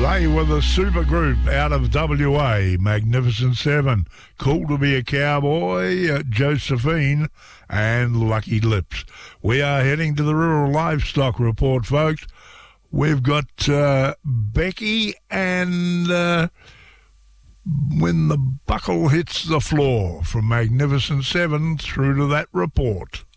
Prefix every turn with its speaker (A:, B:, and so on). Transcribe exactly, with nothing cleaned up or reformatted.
A: They were the super group out of W A, Magnificent Seven, Cool to Be a Cowboy, uh, Josephine, and Lucky Lips. We are heading to the Rural Livestock Report, folks. We've got uh, Becky and uh, When the Buckle Hits the Floor from Magnificent Seven through to that report.